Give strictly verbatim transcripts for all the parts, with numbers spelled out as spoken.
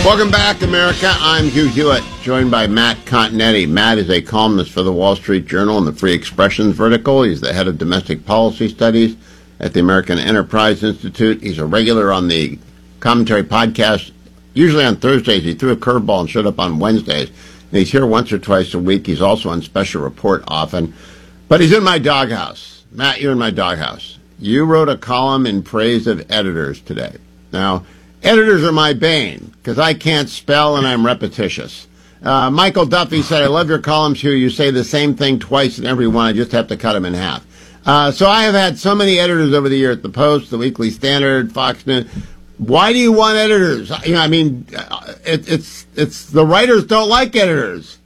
Welcome back, America. I'm Hugh Hewitt, joined by Matt Continetti. Matt is a columnist for the Wall Street Journal and the Free Expressions vertical. He's the head of domestic policy studies at the American Enterprise Institute. He's a regular on the commentary podcast, usually on Thursdays. He threw a curveball and showed up on Wednesdays. And he's here once or twice a week. He's also on Special Report often. But he's in my doghouse. Matt, you're in my doghouse. You wrote a column in praise of editors today. Now, editors are my bane, because I can't spell and I'm repetitious. Uh, Michael Duffy said, I love your columns, Hugh. You say the same thing twice in every one. I just have to cut them in half. Uh, so I have had so many editors over the year at the Post, the Weekly Standard, Fox News. Why do you want editors? You know, I mean, it, it's it's the writers don't like editors.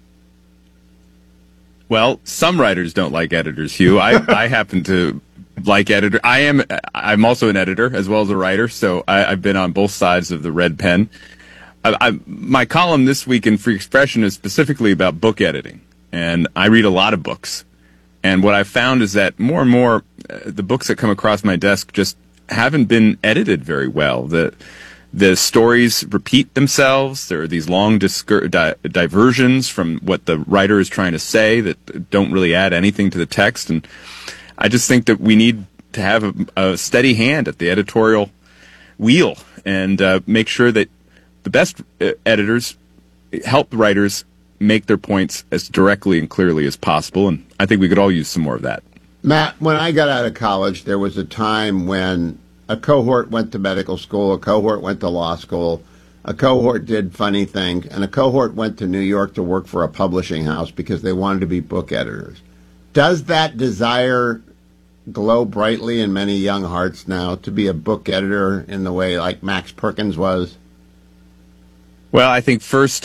Well, some writers don't like editors, Hugh. I, I happen to like editor. I am. I'm also an editor as well as a writer, so I, I've been on both sides of the red pen. I, I, my column this week in Free Expression is specifically about book editing, and I read a lot of books. And what I've found is that more and more, uh, the books that come across my desk just haven't been edited very well. The the stories repeat themselves. There are these long discur- di- diversions from what the writer is trying to say that don't really add anything to the text. And I just think that we need to have a, a steady hand at the editorial wheel and uh, make sure that the best uh, editors help the writers make their points as directly and clearly as possible. And I think we could all use some more of that. Matt, when I got out of college, there was a time when a cohort went to medical school, a cohort went to law school, a cohort did funny things, and a cohort went to New York to work for a publishing house because they wanted to be book editors. Does that desire glow brightly in many young hearts now to be a book editor in the way like Max Perkins was? Well, I think first